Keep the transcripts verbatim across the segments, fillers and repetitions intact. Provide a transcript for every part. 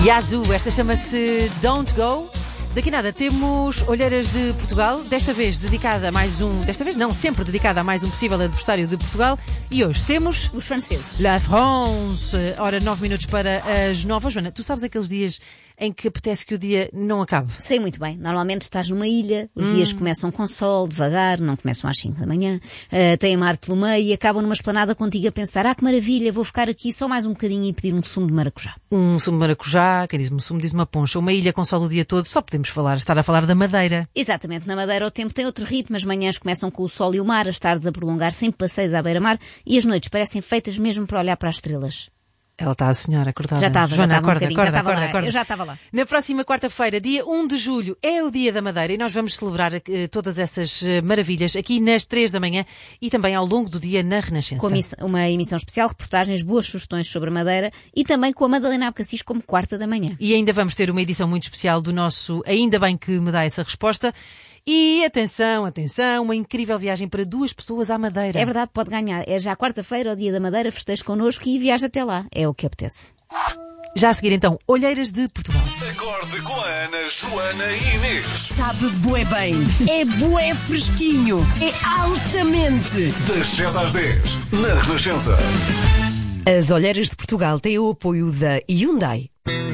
Yazoo, esta chama-se Don't Go. Daqui a nada temos Olheiras de Portugal, desta vez dedicada a mais um... Desta vez não, sempre dedicada a mais um possível adversário de Portugal. E hoje temos... Os franceses. La France. Ora, nove minutos para as nove. Joana, tu sabes aqueles dias em que apetece que o dia não acabe? Sei muito bem. Normalmente estás numa ilha, os hum. dias começam com sol, devagar, não começam às cinco da manhã, uh, têm mar pelo meio e acabam numa esplanada contigo a pensar: ah, que maravilha, vou ficar aqui só mais um bocadinho e pedir um sumo de maracujá. Um sumo de maracujá, quem diz um sumo diz uma poncha. Uma ilha com sol o dia todo, só podemos falar, estar a falar da Madeira. Exatamente, na Madeira o tempo tem outro ritmo, as manhãs começam com o sol e o mar, as tardes a prolongar sem passeios à beira-mar e as noites parecem feitas mesmo para olhar para as estrelas. Ela está a sonhar, acordada. Já estava, Joana, já estava acorda, um acorda, já acorda, lá. acorda. Eu já estava lá. Na próxima quarta-feira, dia um de julho, é o Dia da Madeira e nós vamos celebrar uh, todas essas uh, maravilhas aqui nas três da manhã e também ao longo do dia na Renascença. Com uma emissão especial, reportagens, boas sugestões sobre a Madeira e também com a Madalena Abcacis como quarta da manhã. E ainda vamos ter uma edição muito especial do nosso Ainda Bem Que Me Dá Essa Resposta. E atenção, atenção, uma incrível viagem para duas pessoas à Madeira. É verdade, pode ganhar. É já quarta-feira, o Dia da Madeira, festeje connosco e viaja até lá. É o que apetece. Já a seguir então, Olheiras de Portugal. Acorde com a Ana, Joana e Inês. Sabe bué bem, é bué fresquinho, é altamente. Das sete às dez, na Renascença. As Olheiras de Portugal têm o apoio da Hyundai.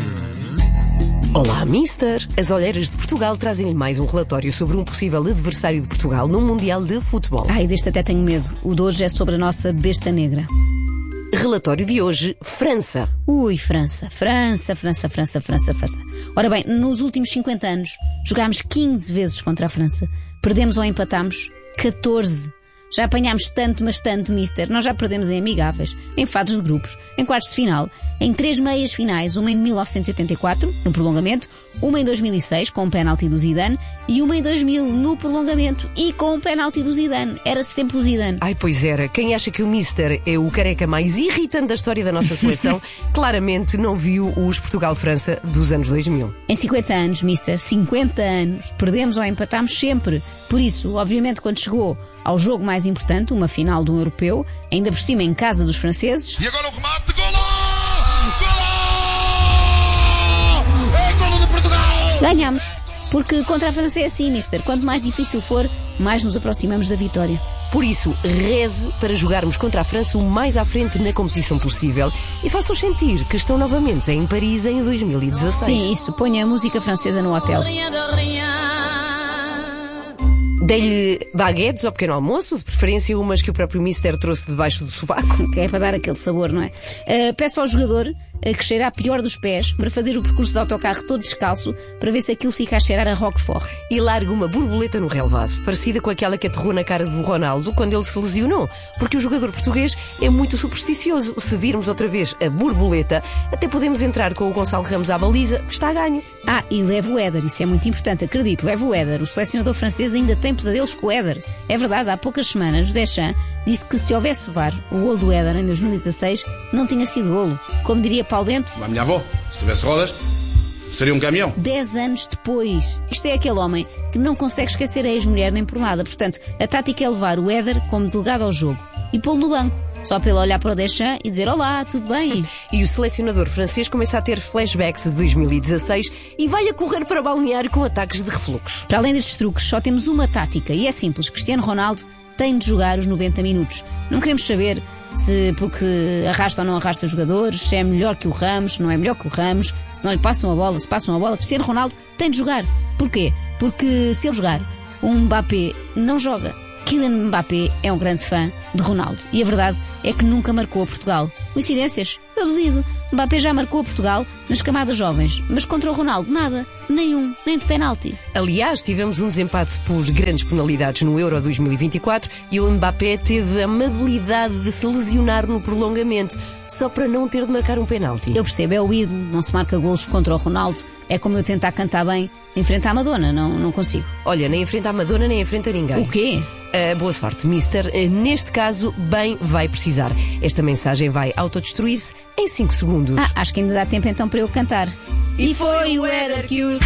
Olá, mister! As Olheiras de Portugal trazem-lhe mais um relatório sobre um possível adversário de Portugal no Mundial de Futebol. Ai, deste até tenho medo. O de hoje é sobre a nossa besta negra. Relatório de hoje, França. Ui, França, França, França, França, França, França. Ora bem, nos últimos cinquenta anos jogámos quinze vezes contra a França. Perdemos ou empatámos catorze. Já apanhámos tanto, mas tanto, mister. Nós já perdemos em amigáveis, em fases de grupos, em quartos de final, em três meias finais, uma em mil novecentos e oitenta e quatro, no prolongamento, uma em dois mil e seis, com um penalti do Zidane, e uma em dois mil, no prolongamento, e com um penalti do Zidane. Era sempre o Zidane. Ai, pois era. Quem acha que o mister é o careca mais irritante da história da nossa seleção, claramente não viu os Portugal-França dos anos dois mil. Em cinquenta anos, mister, cinquenta anos, perdemos ou empatámos sempre. Por isso, obviamente, quando chegou ao jogo mais importante, uma final do europeu, ainda por cima em casa dos franceses. E agora o remate, golo! Golo! É golo de Portugal! Ganhamos. Porque contra a França é assim, mister. Quanto mais difícil for, mais nos aproximamos da vitória. Por isso, reze para jogarmos contra a França o mais à frente na competição possível e faça-os sentir que estão novamente em Paris em dois mil e dezasseis. Sim, isso. Ponha a música francesa no hotel. Dei-lhe baguetes ao pequeno almoço, de preferência umas que o próprio mister trouxe debaixo do sovaco. Que é para dar aquele sabor, não é? Uh, peço ao jogador a que cheira a pior dos pés para fazer o percurso de autocarro todo descalço para ver se aquilo fica a cheirar a Roquefort. E larga uma borboleta no relevado, parecida com aquela que aterrou na cara do Ronaldo quando ele se lesionou, porque o jogador português é muito supersticioso. Se virmos outra vez a borboleta, até podemos entrar com o Gonçalo Ramos à baliza, que está a ganho. Ah, e leva o Éder, isso é muito importante, acredito, leva o Éder. O selecionador francês ainda tem pesadelos com o Éder. É verdade, há poucas semanas, Deschamps disse que se houvesse V A R, o golo do Éder em dois mil e dezasseis não tinha sido golo. Como diria Paulo Bento, a minha avó, se tivesse rodas, seria um caminhão. Dez anos depois. Isto é aquele homem que não consegue esquecer a ex-mulher nem por nada. Portanto, a tática é levar o Éder como delegado ao jogo e pô-lo no banco, só para ele olhar para o Deschamps e dizer: olá, tudo bem? E o selecionador francês começa a ter flashbacks de dois mil e dezasseis e vai a correr para balneário com ataques de refluxo. Para além destes truques, só temos uma tática e é simples. Cristiano Ronaldo tem de jogar os noventa minutos. Não queremos saber se porque arrasta ou não arrasta os jogadores, se é melhor que o Ramos, se não é melhor que o Ramos, se não lhe passam a bola, se passam a bola. Cristiano Ronaldo tem de jogar. Porquê? Porque se ele jogar, o Mbappé não joga. Kylian Mbappé é um grande fã de Ronaldo. E a verdade é que nunca marcou a Portugal. Coincidências? Eu duvido. Mbappé já marcou a Portugal nas camadas jovens, mas contra o Ronaldo nada. Nenhum, nem de penalti. Aliás, tivemos um desempate por grandes penalidades no Euro dois mil e vinte e quatro e o Mbappé teve a amabilidade de se lesionar no prolongamento, só para não ter de marcar um penalti. Eu percebo, é o ídolo, não se marca golos contra o Ronaldo. É como eu tentar cantar bem em frente à Madonna, não, não consigo. Olha, nem em frente à Madonna, nem em frente a ninguém. O quê? Uh, boa sorte, mister. Uh, neste caso, bem vai precisar. Esta mensagem vai autodestruir-se em cinco segundos. Ah, acho que ainda dá tempo então para eu cantar. E foi o Éder que os...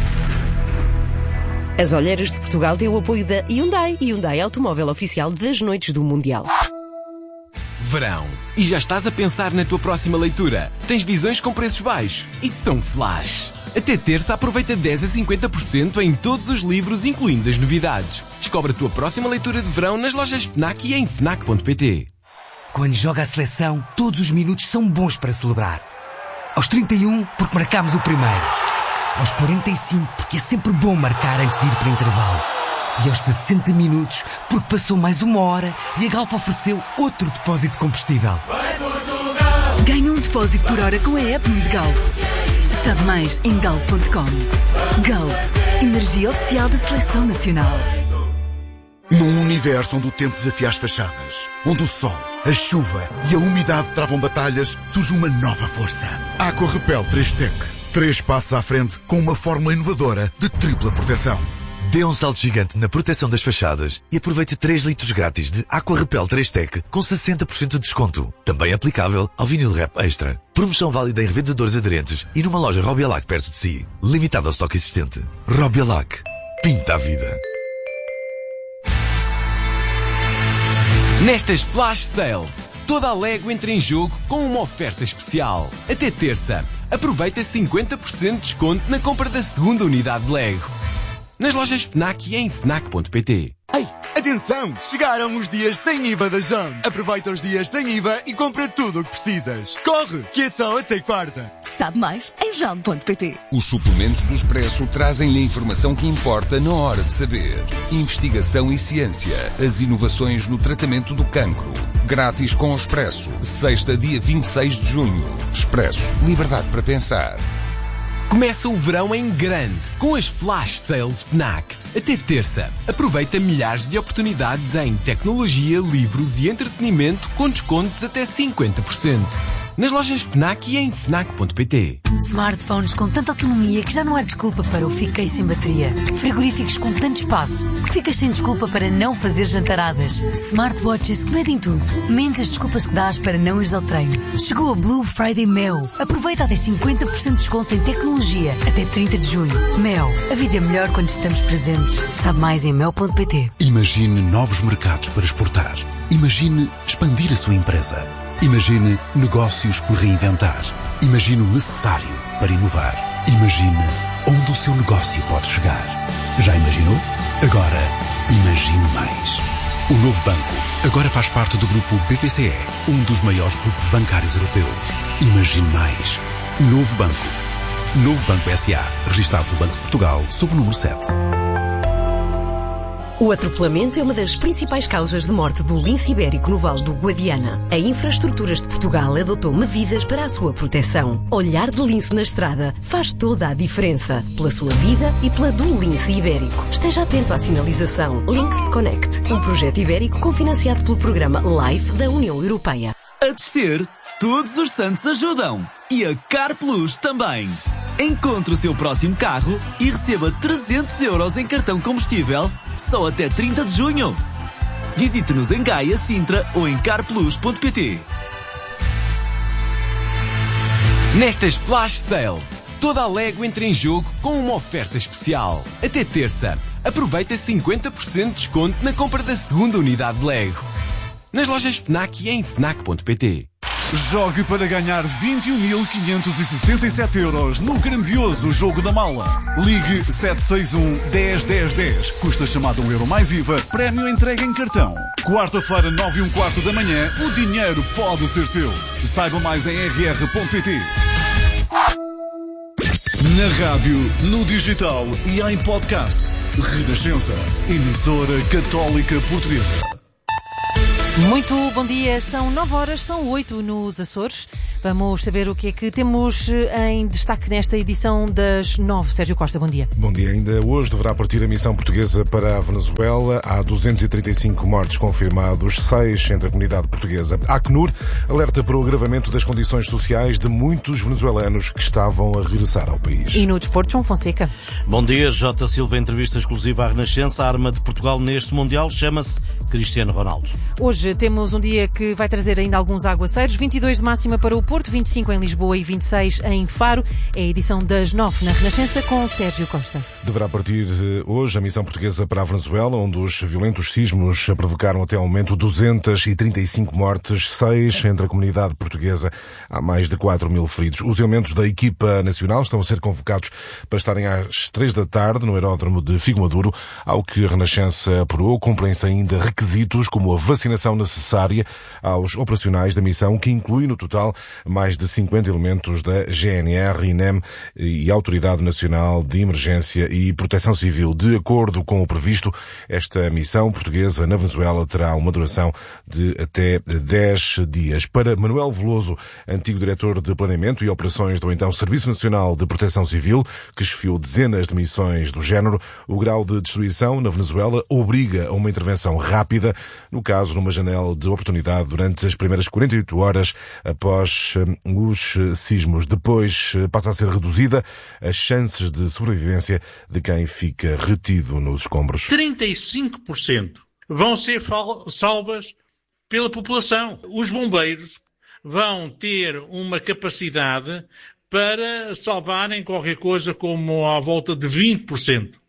As Olheiras de Portugal têm o apoio da Hyundai. Hyundai, automóvel oficial das noites do Mundial. Verão. E já estás a pensar na tua próxima leitura? Tens visões com preços baixos? Isso são flash. Até terça aproveita dez a cinquenta por cento em todos os livros, incluindo as novidades. Descobre a tua próxima leitura de verão nas lojas FNAC e em fnac ponto pt. Quando joga a seleção, todos os minutos são bons para celebrar. Aos trinta e um, porque marcámos o primeiro. Aos quarenta e cinco, porque é sempre bom marcar antes de ir para intervalo. E aos sessenta minutos, porque passou mais uma hora e a Galp ofereceu outro depósito de combustível. Ganhe um depósito por hora com a app de Galp. Sabe mais em galp ponto com. Galp, energia oficial da Seleção Nacional. Num universo onde o tempo desafia as fachadas, onde o sol, a chuva e a umidade travam batalhas, surge uma nova força. Aqua Repel três Tech. Três passos à frente com uma fórmula inovadora de tripla proteção. Dê um salto gigante na proteção das fachadas e aproveite três litros grátis de Aqua Repel três Tech com sessenta por cento de desconto. Também aplicável ao vinil Rap Extra. Promoção válida em revendedores aderentes e numa loja Robialac perto de si. Limitado ao estoque existente. Robialac. Pinta a vida. Nestas Flash Sales, toda a Lego entra em jogo com uma oferta especial. Até terça, aproveita cinquenta por cento de desconto na compra da segunda unidade de Lego. Nas lojas FNAC e em fnac ponto pt. Ei, atenção! Chegaram os dias sem I V A da Jam. Aproveita os dias sem I V A e compra tudo o que precisas. Corre, que é só até quarta. Sabe mais em jam ponto pt. Os suplementos do Expresso trazem-lhe a informação que importa na hora de saber. Investigação e ciência. As inovações no tratamento do cancro. Grátis com o Expresso. Sexta, dia vinte e seis de junho. Expresso. Liberdade para pensar. Começa o verão em grande com as Flash Sales FNAC. Até terça, aproveita milhares de oportunidades em tecnologia, livros e entretenimento com descontos até cinquenta por cento. Nas lojas FNAC e em fnac ponto pt. Smartphones com tanta autonomia que já não há desculpa para o fiquei sem bateria. Frigoríficos com tanto espaço que ficas sem desculpa para não fazer jantaradas. Smartwatches que medem tudo, menos as desculpas que dás para não ires ao treino. Chegou a Blue Friday Mel. Aproveita até cinquenta por cento de desconto em tecnologia até trinta de junho. Mel, a vida é melhor quando estamos presentes. Sabe mais em mel ponto pt. Imagine novos mercados para exportar. Imagine expandir a sua empresa. Imagine negócios por reinventar. Imagine o necessário para inovar. Imagine onde o seu negócio pode chegar. Já imaginou? Agora, imagine mais. O Novo Banco agora faz parte do grupo B P C E, um dos maiores grupos bancários europeus. Imagine mais. Novo Banco. Novo Banco S A, registado pelo Banco de Portugal, sob o número sete. O atropelamento é uma das principais causas de morte do lince ibérico no Vale do Guadiana. A Infraestruturas de Portugal adotou medidas para a sua proteção. Olhar de lince na estrada faz toda a diferença, pela sua vida e pela do lince ibérico. Esteja atento à sinalização Links Connect, um projeto ibérico cofinanciado pelo programa LIFE da União Europeia. A descer, todos os santos ajudam. E a Car Plus também. Encontre o seu próximo carro e receba trezentos euros em cartão combustível só até trinta de junho. Visite-nos em Gaia, Sintra ou em car plus ponto pt. Nestas Flash Sales, toda a Lego entra em jogo com uma oferta especial. Até terça, aproveita cinquenta por cento de desconto na compra da segunda unidade de Lego. Nas lojas FNAC e em fnac ponto pt. Jogue para ganhar vinte e um mil quinhentos e sessenta e sete euros no grandioso Jogo da Mala. Ligue sete seis um, dez, dez, dez. Custa chamada um euro mais I V A. Prémio entrega em cartão. Quarta-feira, nove e um quarto da manhã, o dinheiro pode ser seu. Saiba mais em r r ponto pt. Na rádio, no digital e em podcast. Renascença. Emissora Católica Portuguesa. Muito bom dia, são nove horas, são oito nos Açores. Vamos saber o que é que temos em destaque nesta edição das nove. Sérgio Costa, bom dia. Bom dia. Ainda hoje deverá partir a missão portuguesa para a Venezuela. Há duzentos e trinta e cinco mortos confirmados, seis entre a comunidade portuguesa. A Acnur alerta para o agravamento das condições sociais de muitos venezuelanos que estavam a regressar ao país. E no desporto, João Fonseca. Bom dia, J. Silva, entrevista exclusiva à Renascença. A arma de Portugal neste Mundial chama-se Cristiano Ronaldo. Hoje temos um dia que vai trazer ainda alguns aguaceiros. vinte e dois de máxima para o Porto, vinte e cinco em Lisboa e vinte e seis em Faro. É a edição das nove na Renascença com Sérgio Costa. Deverá partir hoje a missão portuguesa para a Venezuela, onde os violentos sismos provocaram até ao momento duzentas e trinta e cinco mortes, seis entre a comunidade portuguesa. Há mais de quatro mil feridos. Os elementos da equipa nacional estão a ser convocados para estarem às três da tarde no aeródromo de Figo Maduro. Ao que a Renascença apurou, cumprem-se ainda requisitos como a vacinação necessária aos operacionais da missão, que inclui no total mais de cinquenta elementos da G N R, I N E M e Autoridade Nacional de Emergência e Proteção Civil. De acordo com o previsto, esta missão portuguesa na Venezuela terá uma duração de até dez dias. Para Manuel Veloso, antigo diretor de Planeamento e Operações do então Serviço Nacional de Proteção Civil, que chefiou dezenas de missões do género, o grau de destruição na Venezuela obriga a uma intervenção rápida, no caso numa janela de oportunidade durante as primeiras quarenta e oito horas após os sismos. Depois passa a ser reduzida as chances de sobrevivência de quem fica retido nos escombros. trinta e cinco por cento vão ser salvas pela população. Os bombeiros vão ter uma capacidade para salvarem qualquer coisa como à volta de vinte por cento.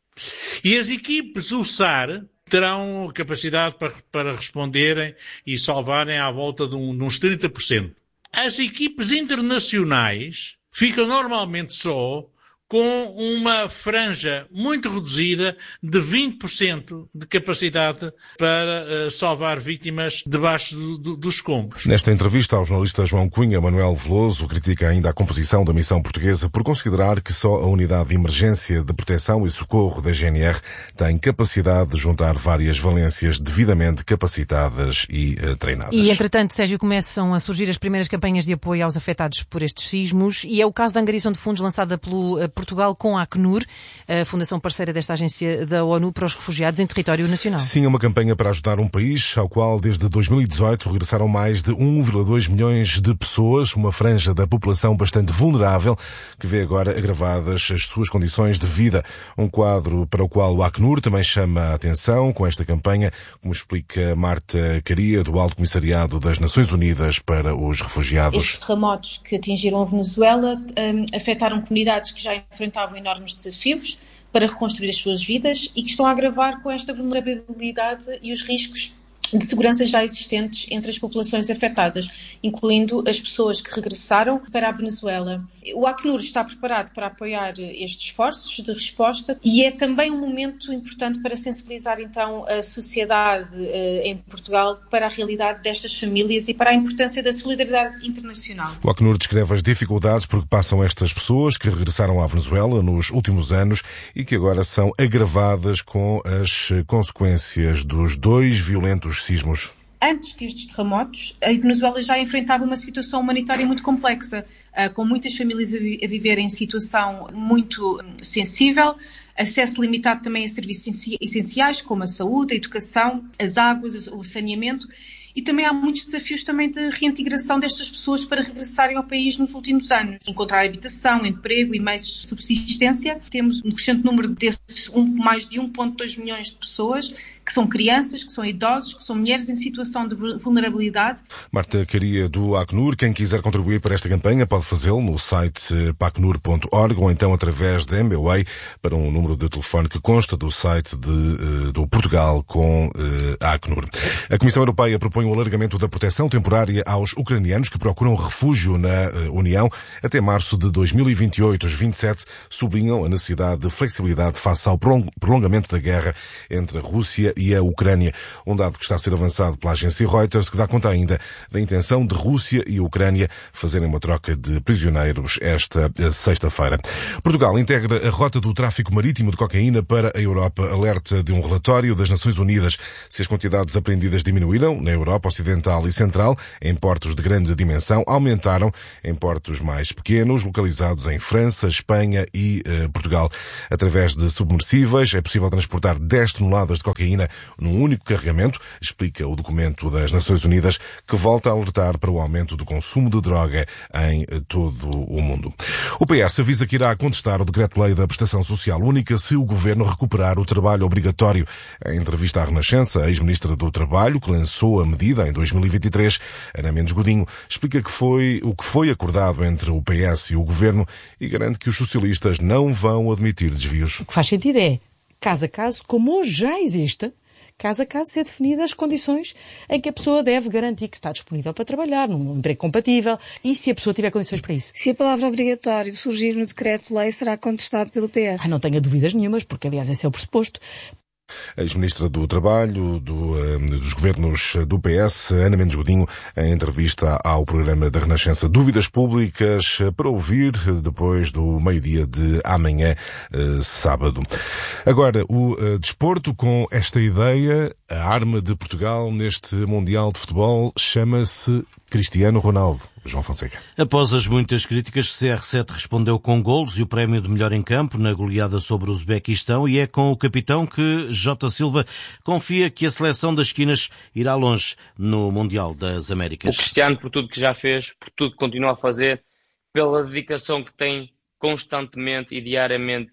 E as equipes U S A R terão capacidade para, para responderem e salvarem à volta de, um, de uns trinta por cento. As equipes internacionais ficam normalmente só com uma franja muito reduzida de vinte por cento de capacidade para uh, salvar vítimas debaixo do, do, dos escombros. Nesta entrevista ao jornalista João Cunha, Manuel Veloso critica ainda a composição da missão portuguesa por considerar que só a Unidade de Emergência de Proteção e Socorro da G N R tem capacidade de juntar várias valências devidamente capacitadas e uh, treinadas. E, entretanto, Sérgio, começam a surgir as primeiras campanhas de apoio aos afetados por estes sismos e é o caso da angariação de fundos lançada pelo uh, Portugal com a Acnur, a fundação parceira desta agência da ONU para os refugiados em território nacional. Sim, é uma campanha para ajudar um país ao qual desde dois mil e dezoito regressaram mais de um vírgula dois milhões de pessoas, uma franja da população bastante vulnerável que vê agora agravadas as suas condições de vida. Um quadro para o qual o Acnur também chama a atenção com esta campanha, como explica Marta Caria, do Alto Comissariado das Nações Unidas para os Refugiados. Estes terremotos que atingiram a Venezuela um, afetaram comunidades que já enfrentavam enormes desafios para reconstruir as suas vidas e que estão a agravar com esta vulnerabilidade e os riscos de segurança já existentes entre as populações afetadas, incluindo as pessoas que regressaram para a Venezuela. O Acnur está preparado para apoiar estes esforços de resposta e é também um momento importante para sensibilizar então a sociedade eh, em Portugal para a realidade destas famílias e para a importância da solidariedade internacional. O Acnur descreve as dificuldades por que passam estas pessoas que regressaram à Venezuela nos últimos anos e que agora são agravadas com as consequências dos dois violentos sismos. Antes destes terremotos, a Venezuela já enfrentava uma situação humanitária muito complexa, com muitas famílias a viver em situação muito sensível, acesso limitado também a serviços essenciais como a saúde, a educação, as águas, o saneamento. E também há muitos desafios também de reintegração destas pessoas para regressarem ao país nos últimos anos. Encontrar habitação, emprego e meios de subsistência. Temos um crescente número desses, um, mais de um vírgula dois milhões de pessoas, que são crianças, que são idosos, que são mulheres em situação de vulnerabilidade. Marta Caria, do Acnur. Quem quiser contribuir para esta campanha pode fazê-lo no site pacnur ponto org ou então através da M B W A para um número de telefone que consta do site de, do Portugal com a Acnur. A Comissão Europeia propõe o alargamento da proteção temporária aos ucranianos que procuram refúgio na União até março de dois mil e vinte e oito. Os vinte e sete sublinham a necessidade de flexibilidade face ao prolongamento da guerra entre a Rússia e a Ucrânia. Um dado que está a ser avançado pela agência Reuters, que dá conta ainda da intenção de Rússia e Ucrânia fazerem uma troca de prisioneiros esta sexta-feira. Portugal integra a rota do tráfico marítimo de cocaína para a Europa. Alerta de um relatório das Nações Unidas. Se as quantidades apreendidas diminuíram na Europa Ocidental e Central, em portos de grande dimensão, aumentaram em portos mais pequenos, localizados em França, Espanha e uh, Portugal. Através de submersíveis é possível transportar dez toneladas de cocaína semana num único carregamento, explica o documento das Nações Unidas, que volta a alertar para o aumento do consumo de droga em todo o mundo. O P S avisa que irá contestar o decreto-lei da prestação social única se o governo recuperar o trabalho obrigatório. Em entrevista à Renascença, a ex-ministra do Trabalho, que lançou a medida em dois mil e vinte e três, Ana Mendes Godinho, explica que foi o que foi acordado entre o P S e o governo e garante que os socialistas não vão admitir desvios. O que faz sentido é, caso a caso, como hoje já existe, caso a caso, ser definidas as condições em que a pessoa deve garantir que está disponível para trabalhar, num emprego compatível, e se a pessoa tiver condições para isso. Se a palavra obrigatório surgir no decreto-lei, será contestado pelo P S? Ah, não tenha dúvidas nenhumas, porque, aliás, esse é o pressuposto. A ex-ministra do Trabalho do, dos governos do P S, Ana Mendes Godinho, em entrevista ao programa da Renascença. Dúvidas públicas para ouvir depois do meio-dia de amanhã, sábado. Agora, o desporto com esta ideia, a arma de Portugal neste Mundial de Futebol chama-se Cristiano Ronaldo. João Fonseca. Após as muitas críticas, C R sete respondeu com golos e o prémio de melhor em campo na goleada sobre o Uzbequistão, e é com o capitão que Jota Silva confia que a seleção das esquinas irá longe no Mundial das Américas. O Cristiano, por tudo que já fez, por tudo que continua a fazer, pela dedicação que tem constantemente e diariamente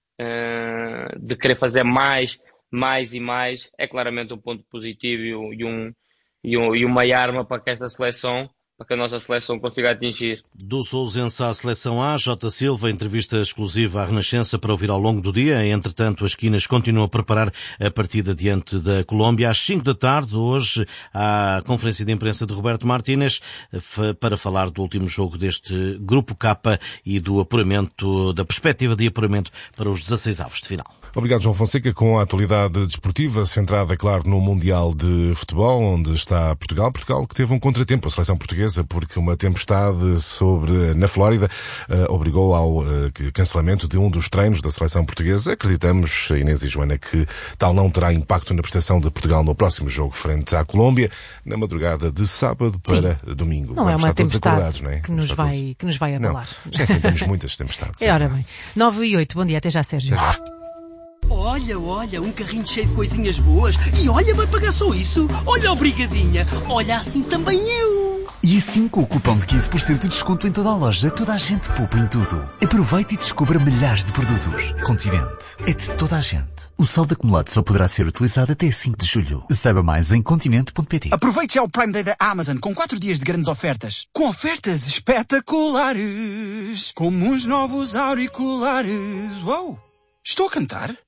uh, de querer fazer mais, mais e mais, é claramente um ponto positivo e, um, e, um, e uma arma para que esta seleção para que a nossa seleção consiga atingir. Do Sousense à Seleção A, Jota Silva, entrevista exclusiva à Renascença para ouvir ao longo do dia. Entretanto, as quinas continuam a preparar a partida diante da Colômbia. Às cinco da tarde, hoje, há a conferência de imprensa de Roberto Martínez para falar do último jogo deste Grupo K e do apuramento, da perspectiva de apuramento para os dezasseis avos de final. Obrigado, João Fonseca, com a atualidade desportiva centrada, claro, no Mundial de Futebol, onde está Portugal. Portugal que teve um contratempo, a seleção portuguesa, porque uma tempestade sobre, na Flórida uh, obrigou ao uh, cancelamento de um dos treinos da seleção portuguesa. Acreditamos, Inês e Joana, que tal não terá impacto na prestação de Portugal no próximo jogo frente à Colômbia, na madrugada de sábado para Sim. domingo. Não Vamos é uma tempestade não é? que, nos vai, todos... que nos vai abalar. Não, já enfrentamos muitas tempestades. É, ora bem. nove e oito, bom dia, até já, Sérgio. Até já. Olha, olha, um carrinho cheio de coisinhas boas. E olha, vai pagar só isso. Olha a brigadinha. Olha, assim também eu. E assim, com o cupom de quinze por cento de desconto em toda a loja, toda a gente poupa em tudo. Aproveite e descubra milhares de produtos. Continente é de toda a gente. O saldo acumulado só poderá ser utilizado até cinco de julho. Saiba mais em continente ponto pt. Aproveite já o Prime Day da Amazon com quatro dias de grandes ofertas. Com ofertas espetaculares. Como os novos auriculares. Uou! Estou a cantar?